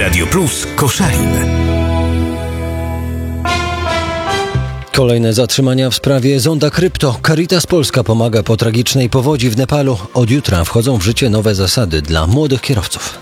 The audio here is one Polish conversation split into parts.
Radio Plus Koszalin. Kolejne zatrzymania w sprawie zonda krypto. Caritas Polska pomaga po tragicznej powodzi w Nepalu. Od jutra wchodzą w życie nowe zasady dla młodych kierowców.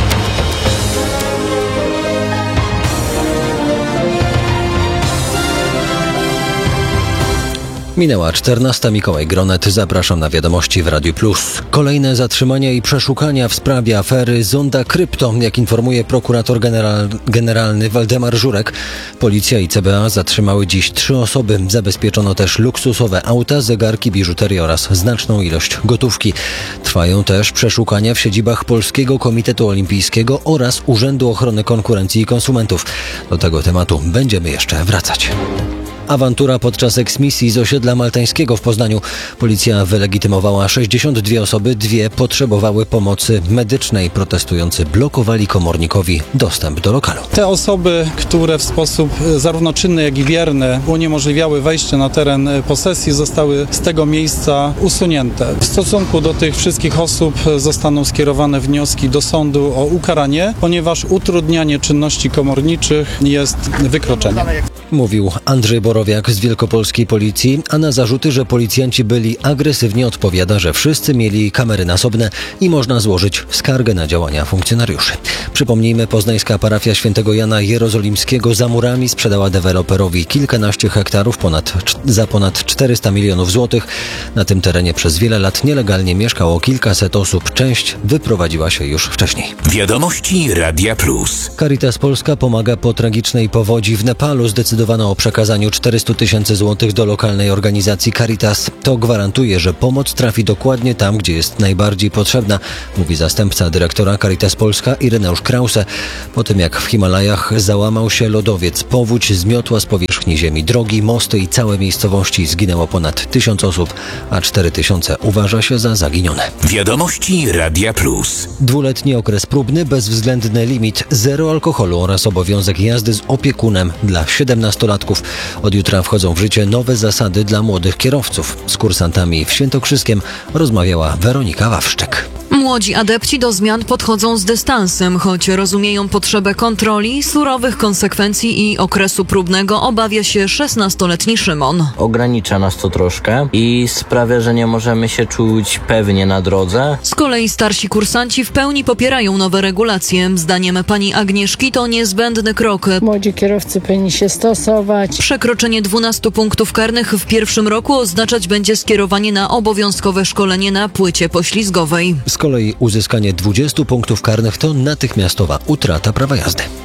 Minęła 14. Mikołaj Gronet. Zapraszam na wiadomości w Radiu Plus. Kolejne zatrzymania i przeszukania w sprawie afery zonda krypto. Jak informuje prokurator generalny Waldemar Żurek, policja i CBA zatrzymały dziś 3 osoby. Zabezpieczono też luksusowe auta, zegarki, biżuterię oraz znaczną ilość gotówki. Trwają też przeszukania w siedzibach Polskiego Komitetu Olimpijskiego oraz Urzędu Ochrony Konkurencji i Konsumentów. Do tego tematu będziemy jeszcze wracać. Awantura podczas eksmisji z osiedla maltańskiego w Poznaniu. Policja wylegitymowała 62 osoby, 2 potrzebowały pomocy medycznej. Protestujący blokowali komornikowi dostęp do lokalu. Te osoby, które w sposób zarówno czynny, jak i bierny uniemożliwiały wejście na teren posesji, zostały z tego miejsca usunięte. W stosunku do tych wszystkich osób zostaną skierowane wnioski do sądu o ukaranie, ponieważ utrudnianie czynności komorniczych jest wykroczeniem. Mówił Andrzej Borowiak z Wielkopolskiej Policji, a na zarzuty, że policjanci byli agresywni, odpowiada, że wszyscy mieli kamery nasobne i można złożyć skargę na działania funkcjonariuszy. Przypomnijmy, poznańska parafia Świętego Jana Jerozolimskiego za murami sprzedała deweloperowi kilkanaście hektarów za ponad 400 milionów złotych. Na tym terenie przez wiele lat nielegalnie mieszkało kilkaset osób. Część wyprowadziła się już wcześniej. Wiadomości Radia Plus. Caritas Polska pomaga po tragicznej powodzi w Nepalu. Zdecydowano o przekazaniu 400 000 złotych do lokalnej organizacji Caritas. To gwarantuje, że pomoc trafi dokładnie tam, gdzie jest najbardziej potrzebna, mówi zastępca dyrektora Caritas Polska Ireneusz Krause. Po tym jak w Himalajach załamał się lodowiec, powódź zmiotła z powierzchni ziemi drogi, mosty i całe miejscowości. Zginęło ponad 1000 osób, a 4000 uważa się za zaginione. Wiadomości Radia Plus. 2-letni okres próbny, bezwzględny limit, 0 alkoholu oraz obowiązek jazdy z opiekunem dla 17-latków. Od jutra wchodzą w życie nowe zasady dla młodych kierowców. Z kursantami w Świętokrzyskiem rozmawiała Weronika Wawszczyk. Młodzi adepci do zmian podchodzą z dystansem, choć rozumieją potrzebę kontroli, surowych konsekwencji i okresu próbnego, obawia się 16-letni Szymon. Ogranicza nas to troszkę i sprawia, że nie możemy się czuć pewnie na drodze. Z kolei starsi kursanci w pełni popierają nowe regulacje. Zdaniem pani Agnieszki to niezbędny krok. Młodzi kierowcy powinni się stosować. Przekroczenie 12 punktów karnych w pierwszym roku oznaczać będzie skierowanie na obowiązkowe szkolenie na płycie poślizgowej. Z kolei uzyskanie 20 punktów karnych to natychmiastowa utrata prawa jazdy.